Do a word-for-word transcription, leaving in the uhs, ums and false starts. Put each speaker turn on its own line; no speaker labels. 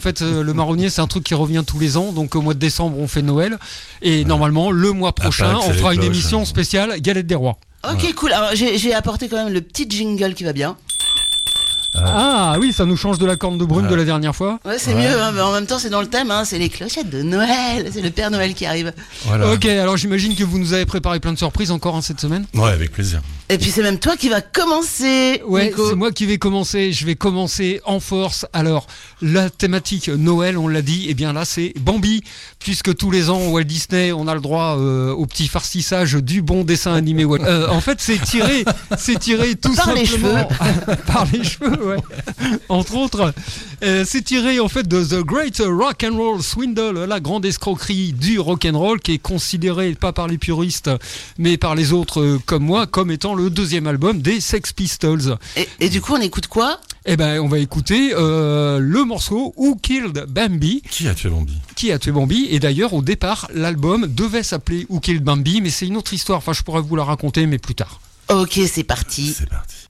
En fait, euh, le marronnier, c'est un truc qui revient tous les ans. Donc, au mois de décembre, on fait Noël. Et ouais. normalement, le mois prochain, on fera une émission spéciale Galette des Rois.
Ok, voilà. Cool. Alors, j'ai, j'ai apporté quand même le petit jingle qui va bien.
Ah oui, ça nous change de la corne de brune ouais. de la dernière fois.
Ouais, c'est ouais. mieux, hein, mais en même temps, c'est dans le thème, hein, c'est les clochettes de Noël, c'est le Père Noël qui arrive.
Voilà. Ok, alors j'imagine que vous nous avez préparé plein de surprises encore hein, cette semaine.
Ouais, avec plaisir.
Et puis c'est même toi qui vas commencer.
Ouais,
Nico.
C'est moi qui vais commencer. Je vais commencer en force. Alors, la thématique Noël, on l'a dit, et eh bien là, c'est Bambi, puisque tous les ans, Walt Disney, on a le droit euh, au petit farcissage du bon dessin animé. Euh, en fait, c'est tiré, c'est tiré tout
par
simplement
les
par les cheveux, ouais. Entre autres, euh, c'est tiré en fait de The Great Rock and Roll Swindle, la grande escroquerie du rock and roll, qui est considérée pas par les puristes, mais par les autres euh, comme moi, comme étant le deuxième album des Sex Pistols.
Et, et du coup, on écoute quoi ?
Eh ben, on va écouter euh, le morceau Who Killed Bambi.
Qui a tué Bambi ?
Qui a tué Bambi ? Et d'ailleurs, au départ, l'album devait s'appeler Who Killed Bambi, mais c'est une autre histoire. Enfin, je pourrais vous la raconter, mais plus tard.
Ok, c'est parti.
C'est parti.